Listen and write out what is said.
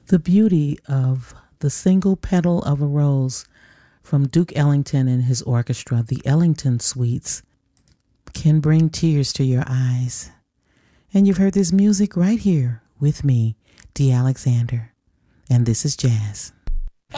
The beauty of The Single Petal of a Rose from Duke Ellington and his orchestra, the Ellington Suites, can bring tears to your eyes. And you've heard this music right here with me, Dee Alexander. And this is jazz.